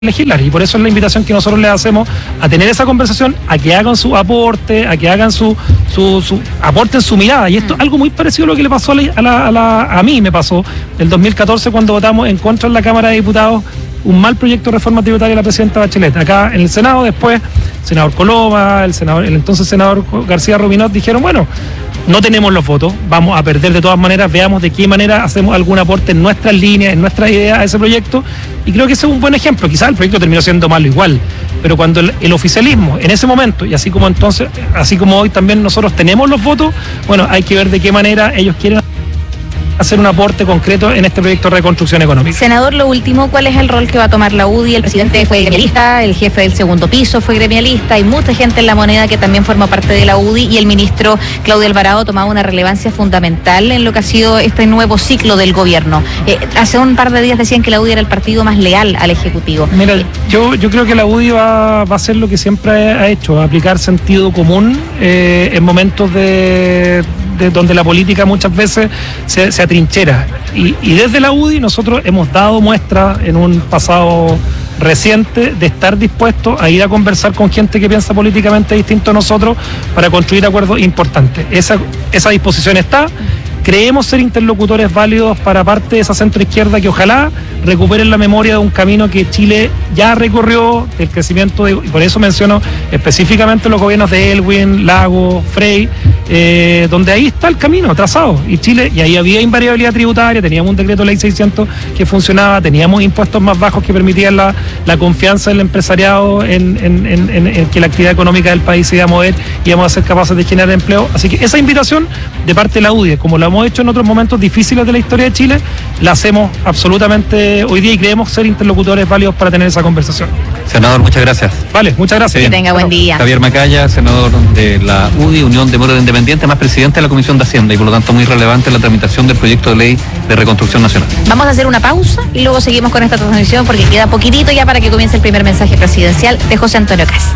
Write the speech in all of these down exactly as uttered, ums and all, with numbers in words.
legislar, y por eso es la invitación que nosotros les hacemos a tener esa conversación, a que hagan su aporte, a que hagan su, su, su aporten su mirada, y esto es algo muy parecido a lo que le pasó a, la, a, la, a, la, a mí me pasó el dos mil catorce cuando votamos en contra en la Cámara de Diputados un mal proyecto de reforma tributaria de la presidenta Bachelet. Acá en el Senado después, el senador Coloma, el senador, el entonces senador García Rubinot dijeron, bueno, no tenemos los votos, vamos a perder de todas maneras, veamos de qué manera hacemos algún aporte en nuestras líneas, en nuestras ideas a ese proyecto, y creo que ese es un buen ejemplo. Quizás el proyecto terminó siendo malo igual, pero cuando el, el oficialismo en ese momento, y así como entonces, así como hoy también nosotros tenemos los votos, bueno, hay que ver de qué manera ellos quieren hacer un aporte concreto en este proyecto de reconstrucción económica. Senador, lo último, ¿cuál es el rol que va a tomar la U D I? El presidente fue gremialista, el jefe del segundo piso fue gremialista, hay mucha gente en La Moneda que también forma parte de la U D I, y el ministro Claudio Alvarado tomaba una relevancia fundamental en lo que ha sido este nuevo ciclo del gobierno. Eh, hace un par de días decían que la U D I era el partido más leal al Ejecutivo. Mira, yo, yo creo que la U D I va, va a hacer lo que siempre ha hecho, aplicar sentido común eh, en momentos de... De donde la política muchas veces se, se atrinchera. Y, y desde la U D I nosotros hemos dado muestra en un pasado reciente de estar dispuestos a ir a conversar con gente que piensa políticamente distinto a nosotros para construir acuerdos importantes. Esa, esa disposición está. Creemos ser interlocutores válidos para parte de esa centroizquierda que ojalá recuperen la memoria de un camino que Chile ya recorrió, el crecimiento de, y por eso menciono específicamente los gobiernos de Elwin, Lago, Frey, eh, donde ahí está el camino trazado, y Chile, y ahí había invariabilidad tributaria, teníamos un decreto ley seiscientos que funcionaba, teníamos impuestos más bajos que permitían la, la confianza del empresariado en, en, en, en, en que la actividad económica del país se iba a mover y íbamos a ser capaces de generar empleo. Así que esa invitación de parte de la U D I, como la hemos hecho en otros momentos difíciles de la historia de Chile, la hacemos absolutamente hoy día y creemos ser interlocutores válidos para tener esa conversación. Senador, muchas gracias. Vale, muchas gracias. Que tenga buen día. Javier Macaya, senador de la U D I, Unión Demócrata Independiente, más presidente de la Comisión de Hacienda y por lo tanto muy relevante en la tramitación del proyecto de ley de reconstrucción nacional. Vamos a hacer una pausa y luego seguimos con esta transmisión porque queda poquitito ya para que comience el primer mensaje presidencial de José Antonio Casta.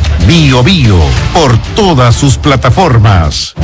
Bio Bio, por todas sus plataformas.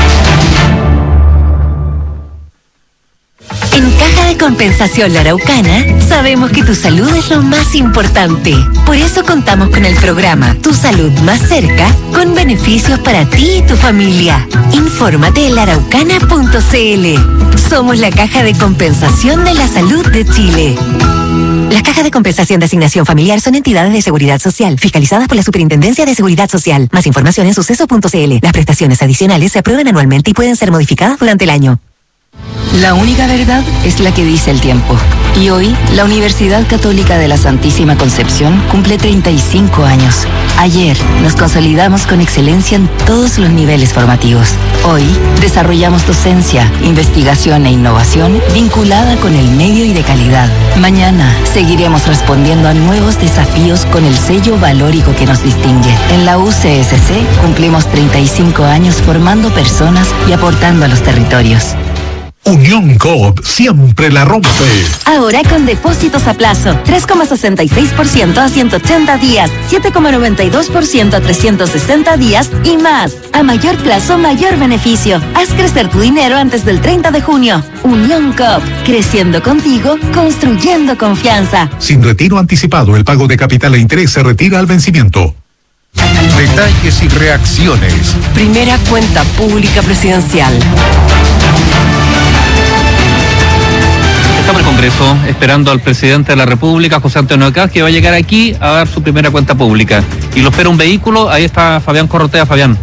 En Caja de Compensación La Araucana, sabemos que tu salud es lo más importante. Por eso contamos con el programa Tu Salud Más Cerca, con beneficios para ti y tu familia. Infórmate en la araucana punto c l. Somos la Caja de Compensación de la Salud de Chile. Las cajas de compensación de asignación familiar son entidades de seguridad social, fiscalizadas por la Superintendencia de Seguridad Social. Más información en suceso punto c l. Las prestaciones adicionales se aprueban anualmente y pueden ser modificadas durante el año. La única verdad es la que dice el tiempo. Y hoy, la Universidad Católica de la Santísima Concepción cumple treinta y cinco años. Ayer, nos consolidamos con excelencia en todos los niveles formativos. Hoy, desarrollamos docencia, investigación e innovación vinculada con el medio y de calidad. Mañana, seguiremos respondiendo a nuevos desafíos con el sello valórico que nos distingue. En la U C S C, cumplimos treinta y cinco años formando personas y aportando a los territorios. Unión Coop siempre la rompe. Ahora con depósitos a plazo, tres coma sesenta y seis por ciento a ciento ochenta días, siete coma noventa y dos por ciento a trescientos sesenta días y más. A mayor plazo, mayor beneficio. Haz crecer tu dinero antes del treinta de junio. Unión Coop, creciendo contigo, construyendo confianza. Sin retiro anticipado, el pago de capital e interés se retira al vencimiento. Detalles y reacciones. Primera cuenta pública presidencial. Estamos en el Congreso esperando al presidente de la República, José Antonio Casta, que va a llegar aquí a dar su primera cuenta pública. Y lo espera un vehículo, ahí está Fabián Corrotea. Fabián.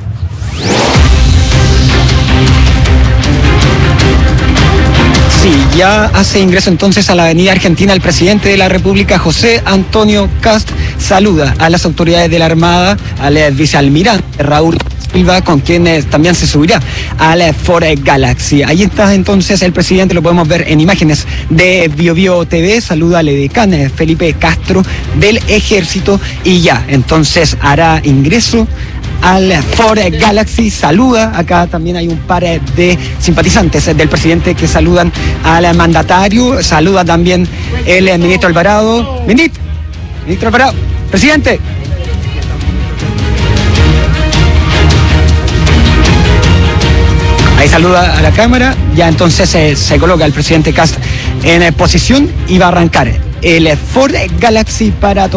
Sí, ya hace ingreso entonces a la Avenida Argentina el presidente de la República, José Antonio Casta. Saluda a las autoridades de la Armada, al vicealmirante Raúl Silva, con quien también se subirá al Ford Galaxy. Ahí está entonces el presidente, lo podemos ver en imágenes de Bio Bio T V. Saluda al edecán Felipe Castro del Ejército y ya entonces hará ingreso al Ford Galaxy. Saluda, acá también hay un par de simpatizantes del presidente que saludan al mandatario. Saluda también el ministro Alvarado. Ministro, ministro Alvarado, presidente. Ahí saluda a la cámara, ya entonces eh, se coloca el presidente Casta en eh, posición y va a arrancar el Ford Galaxy para